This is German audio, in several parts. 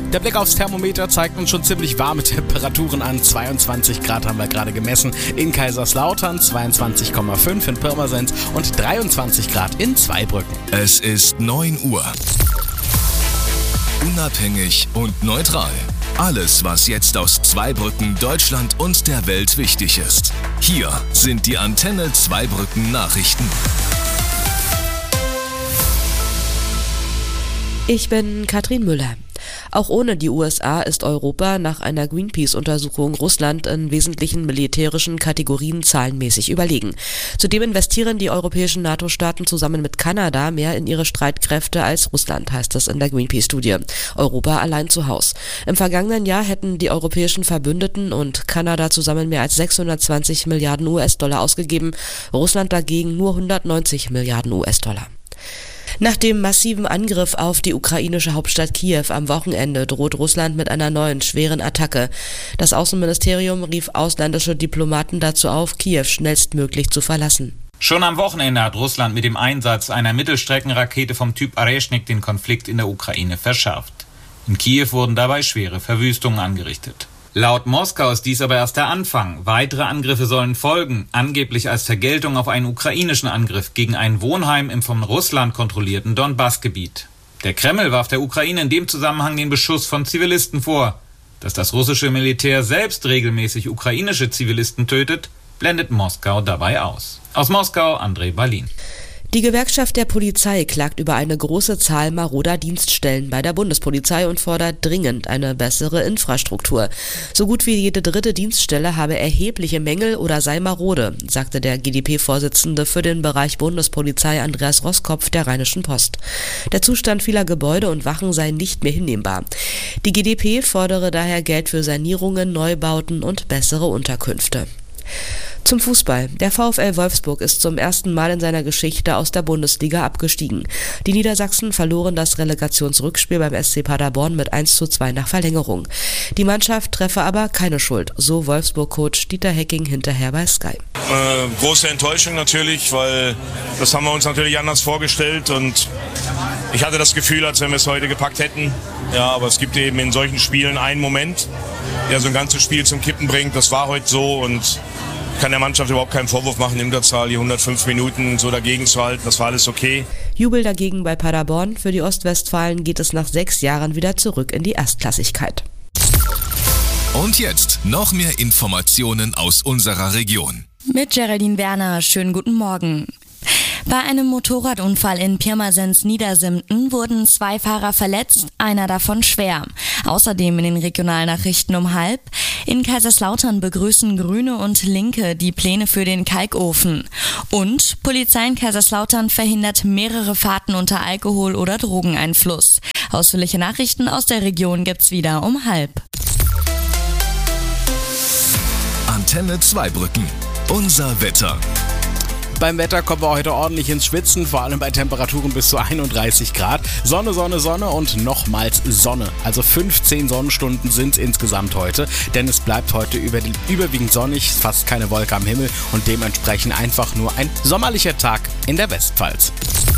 Der Blick aufs Thermometer zeigt uns schon ziemlich warme Temperaturen an. 22 Grad haben wir gerade gemessen in Kaiserslautern, 22,5 in Pirmasens und 23 Grad in Zweibrücken. Es ist 9 Uhr. Unabhängig und neutral. Alles, was jetzt aus Zweibrücken, Deutschland und der Welt wichtig ist. Hier sind die Antenne Zweibrücken Nachrichten. Ich bin Katrin Müller. Auch ohne die USA ist Europa nach einer Greenpeace-Untersuchung Russland in wesentlichen militärischen Kategorien zahlenmäßig überlegen. Zudem investieren die europäischen NATO-Staaten zusammen mit Kanada mehr in ihre Streitkräfte als Russland, heißt es in der Greenpeace-Studie. Europa allein zu Haus. Im vergangenen Jahr hätten die europäischen Verbündeten und Kanada zusammen mehr als 620 Milliarden US-Dollar ausgegeben, Russland dagegen nur 190 Milliarden US-Dollar. Nach dem massiven Angriff auf die ukrainische Hauptstadt Kiew am Wochenende droht Russland mit einer neuen schweren Attacke. Das Außenministerium rief ausländische Diplomaten dazu auf, Kiew schnellstmöglich zu verlassen. Schon am Wochenende hat Russland mit dem Einsatz einer Mittelstreckenrakete vom Typ Areshnik den Konflikt in der Ukraine verschärft. In Kiew wurden dabei schwere Verwüstungen angerichtet. Laut Moskau ist dies aber erst der Anfang. Weitere Angriffe sollen folgen, angeblich als Vergeltung auf einen ukrainischen Angriff gegen ein Wohnheim im von Russland kontrollierten Donbass-Gebiet. Der Kreml warf der Ukraine in dem Zusammenhang den Beschuss von Zivilisten vor. Dass das russische Militär selbst regelmäßig ukrainische Zivilisten tötet, blendet Moskau dabei aus. Aus Moskau, André Balin. Die Gewerkschaft der Polizei klagt über eine große Zahl maroder Dienststellen bei der Bundespolizei und fordert dringend eine bessere Infrastruktur. So gut wie jede dritte Dienststelle habe erhebliche Mängel oder sei marode, sagte der GdP-Vorsitzende für den Bereich Bundespolizei Andreas Roskopf der Rheinischen Post. Der Zustand vieler Gebäude und Wachen sei nicht mehr hinnehmbar. Die GdP fordere daher Geld für Sanierungen, Neubauten und bessere Unterkünfte. Zum Fußball. Der VfL Wolfsburg ist zum ersten Mal in seiner Geschichte aus der Bundesliga abgestiegen. Die Niedersachsen verloren das Relegationsrückspiel beim SC Paderborn mit 1:2 nach Verlängerung. Die Mannschaft treffe aber keine Schuld, so Wolfsburg-Coach Dieter Hecking hinterher bei Sky. Große Enttäuschung natürlich, weil das haben wir uns natürlich anders vorgestellt und ich hatte das Gefühl, als wenn wir es heute gepackt hätten. Ja, aber es gibt eben in solchen Spielen einen Moment, der so ein ganzes Spiel zum Kippen bringt. Das war heute so und kann der Mannschaft überhaupt keinen Vorwurf machen, in der Zahl die 105 Minuten so dagegen zu halten. Das war alles okay. Jubel dagegen bei Paderborn. Für die Ostwestfalen geht es nach 6 Jahren wieder zurück in die Erstklassigkeit. Und jetzt noch mehr Informationen aus unserer Region. Mit Geraldine Werner, schönen guten Morgen. Bei einem Motorradunfall in Pirmasens-Niedersimten wurden 2 Fahrer verletzt, einer davon schwer. Außerdem in den Regionalnachrichten um 12:30: In Kaiserslautern begrüßen Grüne und Linke die Pläne für den Kalkofen. Und Polizei in Kaiserslautern verhindert mehrere Fahrten unter Alkohol- oder Drogeneinfluss. Ausführliche Nachrichten aus der Region gibt's wieder um 12:30. Antenne Zweibrücken. Unser Wetter. Beim Wetter kommen wir heute ordentlich ins Schwitzen, vor allem bei Temperaturen bis zu 31 Grad. Sonne, Sonne, Sonne und nochmals Sonne. Also 15 Sonnenstunden sind es insgesamt heute, denn es bleibt heute überwiegend sonnig, fast keine Wolke am Himmel und dementsprechend einfach nur ein sommerlicher Tag in der Westpfalz.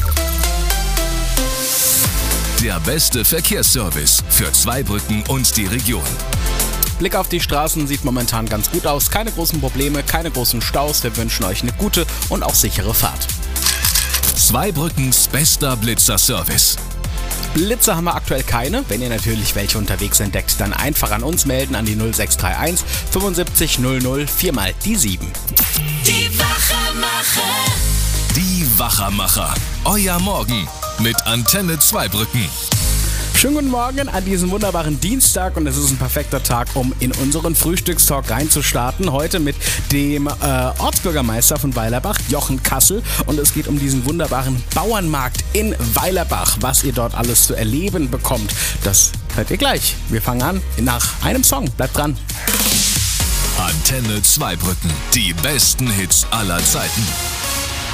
Der beste Verkehrsservice für Zweibrücken und die Region. Blick auf die Straßen sieht momentan ganz gut aus. Keine großen Probleme, keine großen Staus. Wir wünschen euch eine gute und auch sichere Fahrt. Zweibrückens bester Blitzer-Service. Blitze haben wir aktuell keine. Wenn ihr natürlich welche unterwegs entdeckt, dann einfach an uns melden an die 0631 75 00 4 mal die 7. Die Wachermacher. Die Wachermacher. Euer Morgen mit Antenne Zweibrücken. Schönen guten Morgen an diesem wunderbaren Dienstag und es ist ein perfekter Tag, um in unseren Frühstückstalk reinzustarten. Heute mit dem Ortsbürgermeister von Weilerbach, Jochen Kassel, und es geht um diesen wunderbaren Bauernmarkt in Weilerbach. Was ihr dort alles zu erleben bekommt, das hört ihr gleich. Wir fangen an nach einem Song. Bleibt dran. Antenne Zweibrücken. Die besten Hits aller Zeiten.